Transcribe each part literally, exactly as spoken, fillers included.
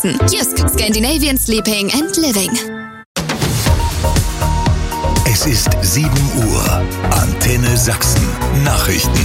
Jysk, Scandinavian Sleeping and Living. Es ist sieben Uhr. Antenne Sachsen. Nachrichten.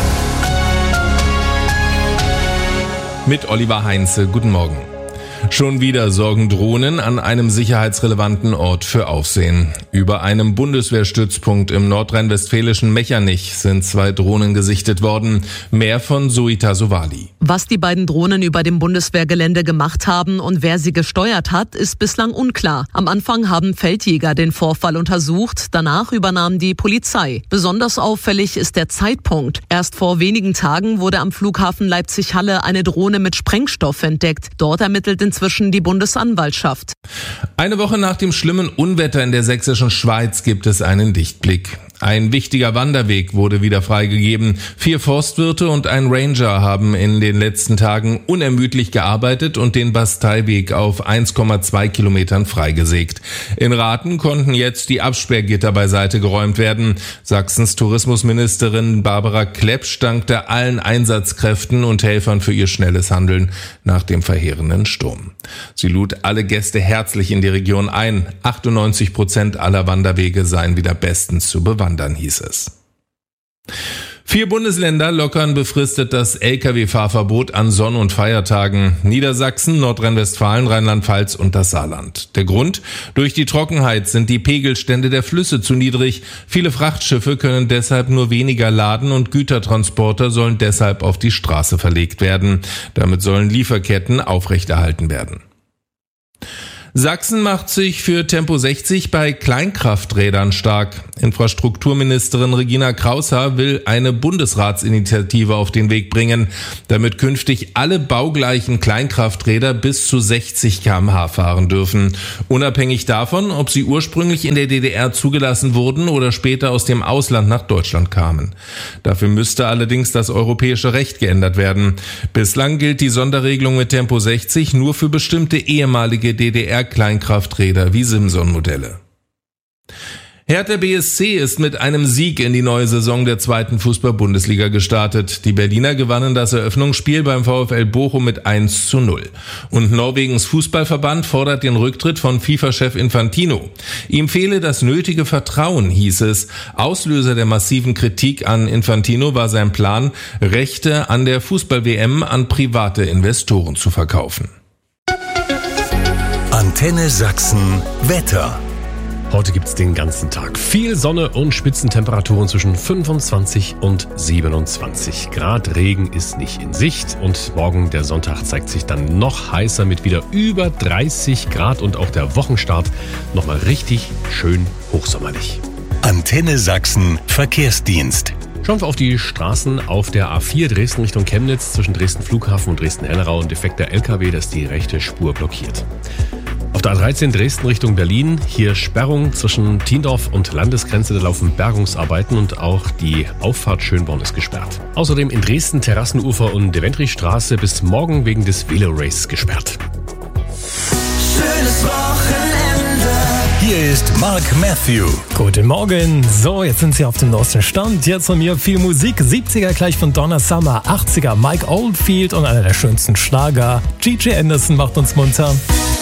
Mit Oliver Heinze. Guten Morgen. Schon wieder sorgen Drohnen an einem sicherheitsrelevanten Ort für Aufsehen. Über einem Bundeswehrstützpunkt im nordrhein-westfälischen Mechernich sind zwei Drohnen gesichtet worden. Mehr von Suita Sowali. Was die beiden Drohnen über dem Bundeswehrgelände gemacht haben und wer sie gesteuert hat, ist bislang unklar. Am Anfang haben Feldjäger den Vorfall untersucht, danach übernahm die Polizei. Besonders auffällig ist der Zeitpunkt. Erst vor wenigen Tagen wurde am Flughafen Leipzig-Halle eine Drohne mit Sprengstoff entdeckt. Dort ermittelt inzwischen die Bundesanwaltschaft. Eine Woche nach dem schlimmen Unwetter in der sächsischen Schweiz gibt es einen Lichtblick. Ein wichtiger Wanderweg wurde wieder freigegeben. Vier Forstwirte und ein Ranger haben in den letzten Tagen unermüdlich gearbeitet und den Basteiweg auf eins Komma zwei Kilometern freigesägt. In Rathen konnten jetzt die Absperrgitter beiseite geräumt werden. Sachsens Tourismusministerin Barbara Klepsch dankte allen Einsatzkräften und Helfern für ihr schnelles Handeln nach dem verheerenden Sturm. Sie lud alle Gäste herzlich in die Region ein. achtundneunzig Prozent aller Wanderwege seien wieder bestens zu bewandern. Dann hieß es. Vier Bundesländer lockern befristet das L K W-Fahrverbot an Sonn- und Feiertagen. Niedersachsen, Nordrhein-Westfalen, Rheinland-Pfalz und das Saarland. Der Grund? Durch die Trockenheit sind die Pegelstände der Flüsse zu niedrig. Viele Frachtschiffe können deshalb nur weniger laden und Gütertransporter sollen deshalb auf die Straße verlegt werden. Damit sollen Lieferketten aufrechterhalten werden. Sachsen macht sich für Tempo sechzig bei Kleinkrafträdern stark. Infrastrukturministerin Regina Kraushaar will eine Bundesratsinitiative auf den Weg bringen, damit künftig alle baugleichen Kleinkrafträder bis zu sechzig Kilometer pro Stunde fahren dürfen. Unabhängig davon, ob sie ursprünglich in der D D R zugelassen wurden oder später aus dem Ausland nach Deutschland kamen. Dafür müsste allerdings das europäische Recht geändert werden. Bislang gilt die Sonderregelung mit Tempo sechzig nur für bestimmte ehemalige D D R Kleinkrafträder wie Simson-Modelle. Hertha B S C ist mit einem Sieg in die neue Saison der zweiten Fußball-Bundesliga gestartet. Die Berliner gewannen das Eröffnungsspiel beim VfL Bochum mit eins zu null. Und Norwegens Fußballverband fordert den Rücktritt von FIFA-Chef Infantino. Ihm fehle das nötige Vertrauen, hieß es. Auslöser der massiven Kritik an Infantino war sein Plan, Rechte an der Fußball-W M an private Investoren zu verkaufen. Antenne Sachsen Wetter. Heute gibt's den ganzen Tag viel Sonne und Spitzentemperaturen zwischen fünfundzwanzig und siebenundzwanzig Grad. Regen ist nicht in Sicht und morgen, der Sonntag, zeigt sich dann noch heißer mit wieder über dreißig Grad und auch der Wochenstart nochmal richtig schön hochsommerlich. Antenne Sachsen Verkehrsdienst. Schauen wir auf die Straßen auf der A vier Dresden Richtung Chemnitz zwischen Dresden Flughafen und Dresden-Hellerau. Ein defekter L K W, das die rechte Spur blockiert. Auf der A dreizehn Dresden Richtung Berlin, hier Sperrung zwischen Tiendorf und Landesgrenze, da laufen Bergungsarbeiten und auch die Auffahrt Schönborn ist gesperrt. Außerdem in Dresden Terrassenufer und Deventrichstraße bis morgen wegen des Velo-Race gesperrt. Schönes Wochenende. Hier ist Mark Matthew. Guten Morgen. So, jetzt sind Sie auf dem neuesten Stand. Jetzt von mir viel Musik. siebziger gleich von Donna Summer, achtziger Mike Oldfield und einer der schönsten Schlager. G J Anderson macht uns munter.